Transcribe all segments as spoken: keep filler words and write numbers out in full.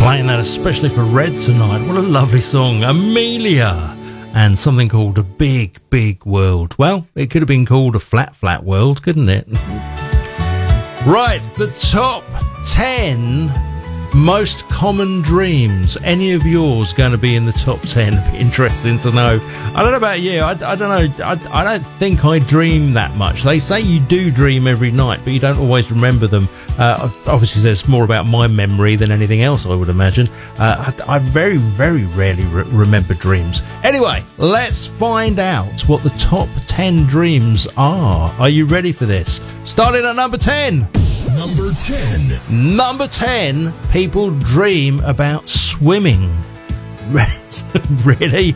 Playing that especially for Red tonight. What a lovely song. Amelia and something called A Big, Big World. Well, it could have been called A Flat, Flat World, couldn't it? Right, the top ten most common dreams. Any of yours going to be in the top ten? Be interesting to know. I don't know about you. I, I don't know. I, I don't think I dream that much. They say you do dream every night, but you don't always remember them. Uh, obviously, there's more about my memory than anything else, I would imagine. Uh, I, I very, very rarely re- remember dreams. Anyway, let's find out what the top ten dreams are. Are you ready for this? Starting at number ten. Number ten. Number ten, people dream about swimming. Really?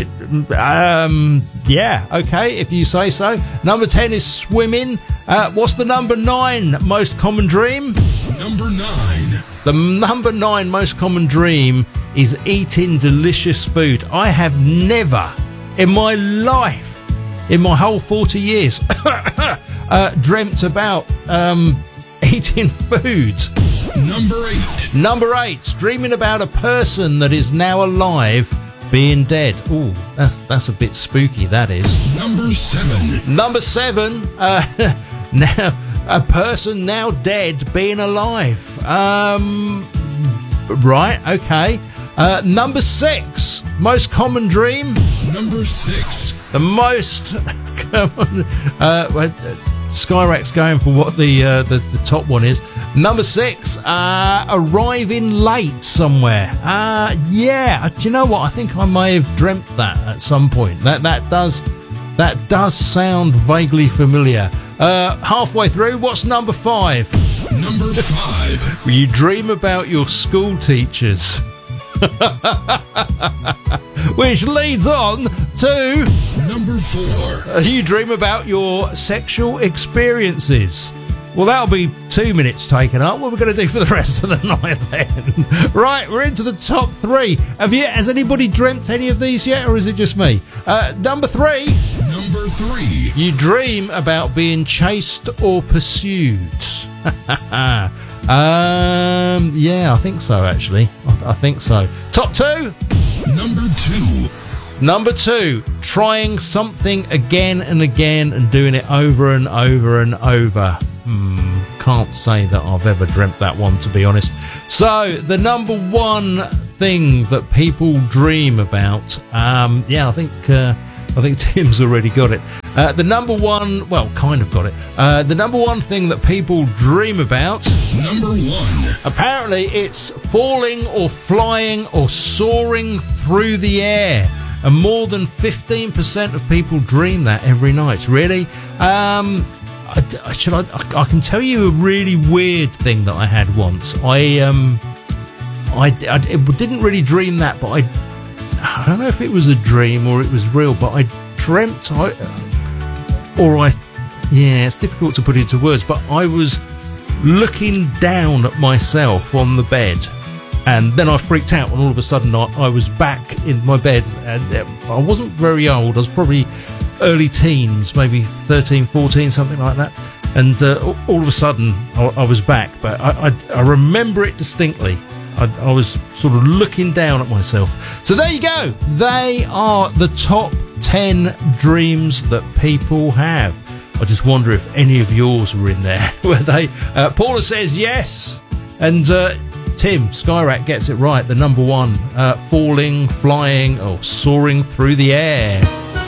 Um, yeah, okay, if you say so. Number ten is swimming. Uh, what's the number nine most common dream? Number nine. The number nine most common dream is eating delicious food. I have never in my life, in my whole forty years, uh, dreamt about um, eating food. Number eight. Number eight, dreaming about a person that is now alive being dead. Ooh, that's that's a bit spooky, that is. Number seven. Number seven, uh, now a person now dead being alive. Um, right, okay. Uh, number six, most common dream. Number six. The most common. Uh, Skyrack's going for what the, uh, the the top one is. Number six, uh, arriving late somewhere. Uh, yeah, do you know what? I think I may have dreamt that at some point. That that does that does sound vaguely familiar. Uh, halfway through, what's number five? Number five. You dream about your school teachers. Which leads on to number four. You dream about your sexual experiences. Well, that'll be two minutes taken up. What are we going to do for the rest of the night then? Right, we're into the top three. Have you? Has anybody dreamt any of these yet, or is it just me? Uh, number three. Number three. You dream about being chased or pursued. um, yeah, I think so. Actually, I, I think so. Top two. Number two. Number two, trying something again and again and doing it over and over and over. Hmm, can't say that I've ever dreamt that one, to be honest. So, the number one thing that people dream about, um, yeah, I think uh, I think Tim's already got it. Uh, the number one, well, kind of got it. Uh, the number one thing that people dream about. Number one. Apparently, it's falling or flying or soaring through the air. And more than fifteen percent of people dream that every night. Really? Um, I, should I, I can tell you a really weird thing that I had once. I um, I, I didn't really dream that, but I I don't know if it was a dream or it was real, but I dreamt, I, or I, yeah, it's difficult to put into words, but I was looking down at myself on the bed. And then I freaked out, and all of a sudden I, I was back in my bed, and I wasn't very old. I was probably early teens, maybe thirteen, fourteen, something like that. And uh, all of a sudden I, I was back, but I, I, I remember it distinctly. I, I was sort of looking down at myself. So there you go. They are the top ten dreams that people have. I just wonder if any of yours were in there. Were they? Uh, Paula says yes. And uh, Tim, Skyrack gets it right. The number one, uh, falling, flying, or soaring through the air.